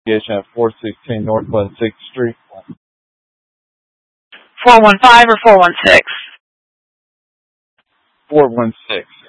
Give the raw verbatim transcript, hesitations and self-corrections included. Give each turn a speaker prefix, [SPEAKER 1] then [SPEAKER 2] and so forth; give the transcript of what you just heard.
[SPEAKER 1] investigation at four sixteen Northwest sixth Street.
[SPEAKER 2] four one five or four one six?
[SPEAKER 1] four one six.